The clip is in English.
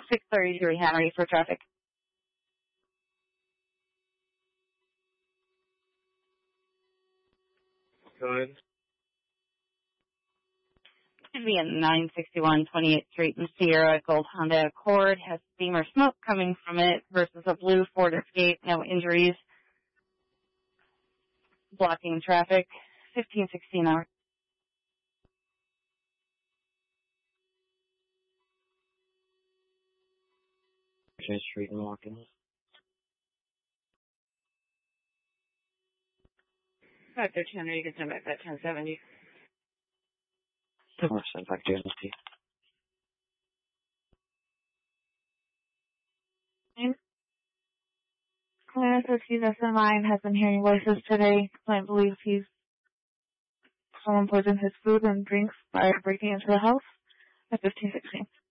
633 Henry for traffic. Go ahead. Should be at 961 28th Street in Sierra. Gold Honda Accord has steam or smoke coming from it versus a blue Ford Escape. No injuries. Blocking traffic. 1516 hours. Street and Watkins. 513 Henry, you can send back that 1070. I'll send back to agency. Client says he's SMI and has been hearing voices today. Client believes someone poisoned his food and drinks by breaking into the house at 1516.